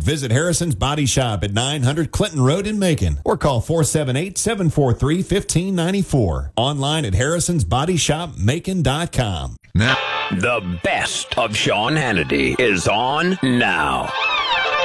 Visit Harrison's Body Shop at 900 Clinton Road in Macon or call 478-743-1594. Online at harrisonsbodyshopmacon.com. Now, the best of Sean Hannity is on now.